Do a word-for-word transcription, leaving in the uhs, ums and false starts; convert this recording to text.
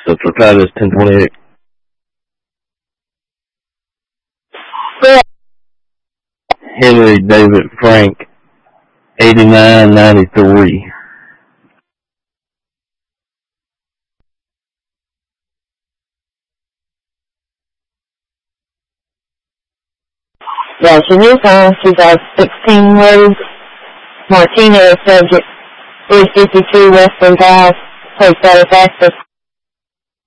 So Torquatus ten twenty-eight. Henry David Frank eighty-nine ninety-three. Yes, your new phone is at sixteen Rose Martinez, subject three fifty-two Western Drive, Post Status Access.